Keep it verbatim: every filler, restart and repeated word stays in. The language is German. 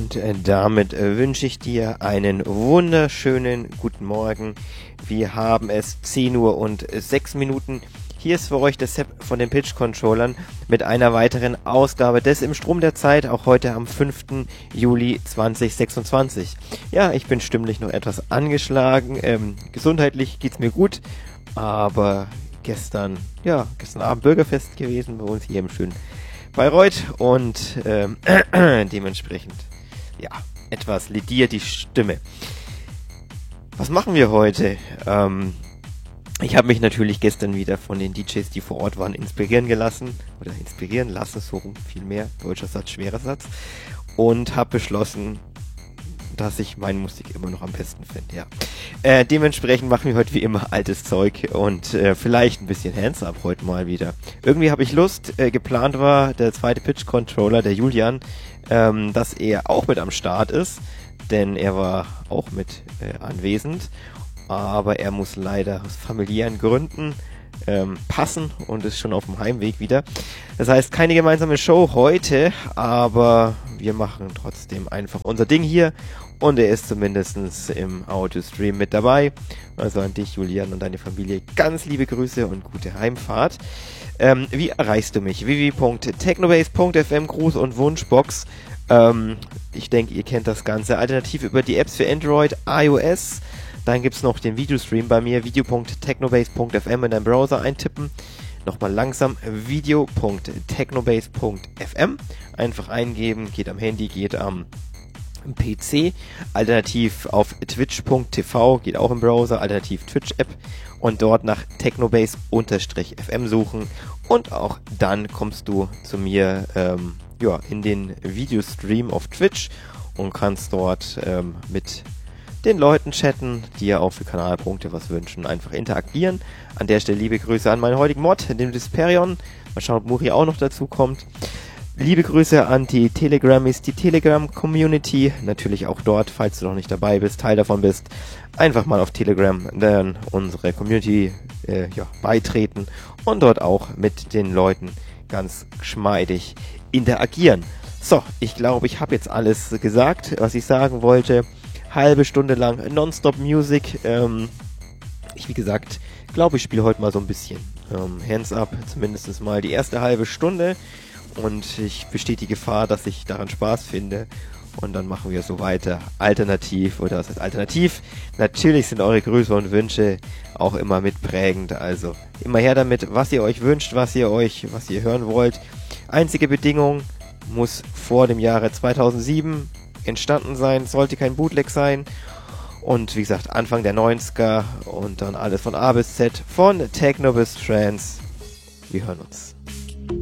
Und äh, damit äh, wünsche ich dir einen wunderschönen guten Morgen. Wir haben es zehn Uhr und sechs Minuten. Hier ist für euch der Sepp von den Pitch-Controllern mit einer weiteren Ausgabe des Im Strom der Zeit, auch heute am fünften Juli zweitausendsechsundzwanzig. Ja, ich bin stimmlich noch etwas angeschlagen. Ähm, gesundheitlich geht's mir gut, aber gestern, ja, gestern Abend Bürgerfest gewesen bei uns hier im schönen Bayreuth und ähm, dementsprechend, ja, etwas lediert die Stimme. Was machen wir heute? Ähm, ich habe mich natürlich gestern wieder von den D Js, die vor Ort waren, inspirieren gelassen, oder inspirieren lassen, so rum, viel mehr, deutscher Satz, schwerer Satz, und habe beschlossen, dass ich meine Musik immer noch am besten finde, ja. Äh, dementsprechend machen wir heute wie immer altes Zeug und äh, vielleicht ein bisschen Hands-Up heute mal wieder. Irgendwie habe ich Lust, äh, geplant war der zweite Pitch-Controller, der Julian, ähm, dass er auch mit am Start ist, denn er war auch mit äh, anwesend, aber er muss leider aus familiären Gründen ähm, passen und ist schon auf dem Heimweg wieder. Das heißt, keine gemeinsame Show heute, aber wir machen trotzdem einfach unser Ding hier und er ist zumindest im Audio-Stream mit dabei. Also an dich, Julian, und deine Familie ganz liebe Grüße und gute Heimfahrt. Ähm, wie erreichst du mich? w w w punkt technobase punkt f m, Gruß und Wunschbox. Ähm, ich denke, ihr kennt das Ganze. Alternativ über die Apps für Android, iOS. Dann gibt's noch den Videostream bei mir, video punkt technobase punkt f m in deinem Browser eintippen. Nochmal langsam, video punkt technobase punkt f m. Einfach eingeben, geht am Handy, geht am P C. Alternativ auf twitch punkt t v, geht auch im Browser, alternativ Twitch-App. Und dort nach technobase-f m suchen. Und auch dann kommst du zu mir ähm, ja, in den Videostream auf Twitch und kannst dort ähm, mit den Leuten chatten, die ja auch für Kanalpunkte was wünschen, einfach interagieren. An der Stelle liebe Grüße an meinen heutigen Mod, den Disperion. Mal schauen, ob Muri auch noch dazu kommt. Liebe Grüße an die Telegramis, die Telegram-Community. Natürlich auch dort, falls du noch nicht dabei bist, Teil davon bist. Einfach mal auf Telegram dann unsere Community äh, ja, beitreten und dort auch mit den Leuten ganz geschmeidig interagieren. So, ich glaube, ich habe jetzt alles gesagt, was ich sagen wollte. Halbe Stunde lang Nonstop Music. Ähm, ich, wie gesagt, glaube, ich spiele heute mal so ein bisschen ähm, Hands Up, zumindest mal die erste halbe Stunde. Und ich besteht die Gefahr, dass ich daran Spaß finde. Und dann machen wir so weiter. Alternativ, oder was heißt alternativ? Natürlich sind eure Grüße und Wünsche auch immer mitprägend. Also immer her damit, was ihr euch wünscht, was ihr euch, was ihr hören wollt. Einzige Bedingung muss vor dem Jahre zweitausendsieben entstanden sein, sollte kein Bootleg sein. Und wie gesagt, Anfang der neunziger und dann alles von A bis Z, von Techno bis Trance. Wir hören uns.